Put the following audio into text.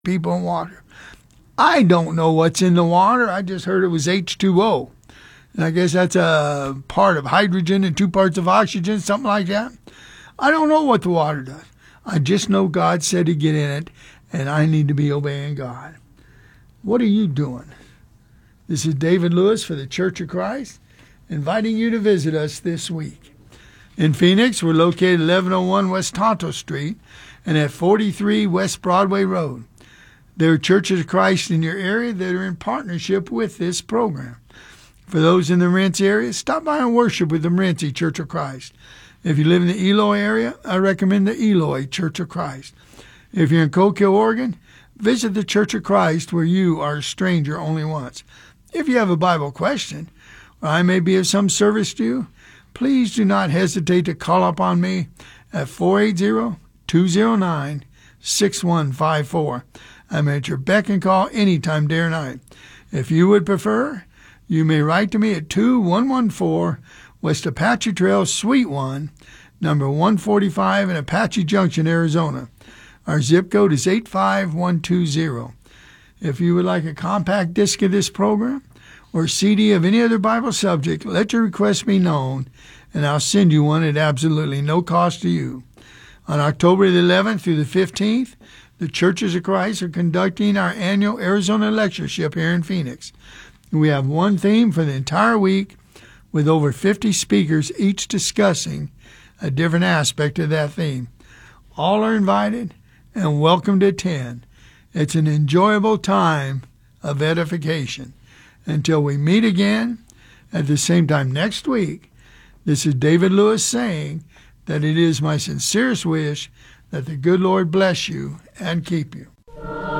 people in water. I don't know what's in the water. I just heard it was H2O. And I guess that's a part of hydrogen and 2 parts of oxygen, something like that. I don't know what the water does. I just know God said to get in it, and I need to be obeying God. What are you doing? This is David Lewis for the Church of Christ, inviting you to visit us this week. In Phoenix, we're located 1101 West Tonto Street and at 43 West Broadway Road. There are churches of Christ in your area that are in partnership with this program. For those in the Morenci area, stop by and worship with the Morenci Church of Christ. If you live in the Eloy area, I recommend the Eloy Church of Christ. If you're in Coke Hill, Oregon, visit the Church of Christ where you are a stranger only once. If you have a Bible question, or I may be of some service to you, please do not hesitate to call upon me at 480-209-6154. I'm at your beck and call anytime, day or night. If you would prefer, you may write to me at 2114 West Apache Trail, Suite 1, number 145 in Apache Junction, Arizona. Our zip code is 85120. If you would like a compact disc of this program or CD of any other Bible subject, let your request be known, and I'll send you one at absolutely no cost to you. On October the 11th through the 15th, the Churches of Christ are conducting our annual Arizona Lectureship here in Phoenix. We have one theme for the entire week with over 50 speakers, each discussing a different aspect of that theme. All are invited and welcome to attend. It's an enjoyable time of edification. Until we meet again at the same time next week, this is David Lewis saying that it is my sincerest wish that the good Lord bless you and keep you.